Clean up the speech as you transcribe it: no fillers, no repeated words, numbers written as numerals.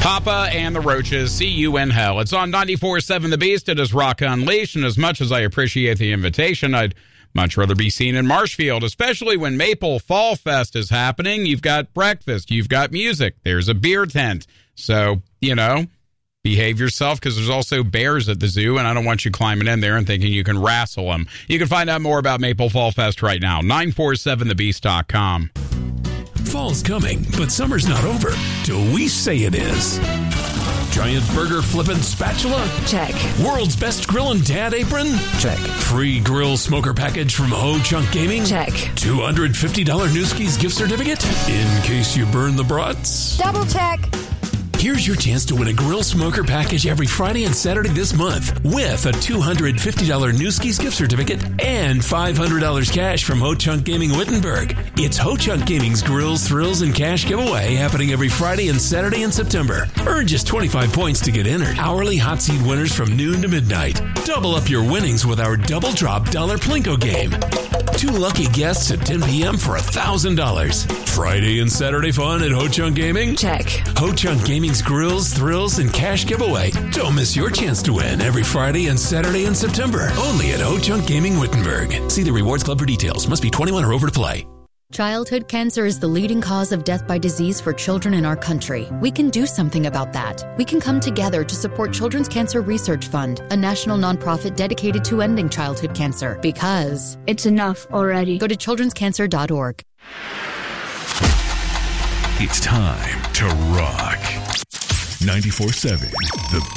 Papa and the Roaches, see you in hell. It's on 94.7 The Beast. It is Rock Unleashed, and as much as I appreciate the invitation, I'd much rather be seen in Marshfield, especially when Maple Fall Fest is happening. You've got breakfast, you've got music, there's a beer tent. So, behave yourself, because there's also bears at the zoo, and I don't want you climbing in there and thinking you can wrestle them. You can find out more about Maple Fall Fest right now, 947thebeast.com. Fall's coming, but summer's not over till we say it is. Giant burger flippin' spatula? Check. World's best grillin' dad apron? Check. Free grill smoker package from Ho Chunk Gaming? Check. $250 Newski's gift certificate? In case you burn the brats? Double check. Here's your chance to win a grill smoker package every Friday and Saturday this month with a $250 Newski's gift certificate and $500 cash from Ho Chunk Gaming Wittenberg. It's Ho Chunk Gaming's Grills, Thrills, and Cash giveaway happening every Friday and Saturday in September. Earn just 25 points to get entered. Hourly hot seat winners from noon to midnight. Double up your winnings with our Double Drop Dollar Plinko game. 2 lucky guests at 10 p.m. for $1,000. Friday and Saturday fun at Ho Chunk Gaming? Check. Ho Chunk Gaming's Grills, Thrills, and Cash giveaway. Don't miss your chance to win every Friday and Saturday in September. Only at Ho Chunk Gaming Wittenberg. See the Rewards Club for details. Must be 21 or over to play. Childhood cancer is the leading cause of death by disease for children in our country. We can do something about that. We can come together to support Children's Cancer Research Fund, a national nonprofit dedicated to ending childhood cancer. Because it's enough already. Go to childrenscancer.org. It's time to rock. 94.7 The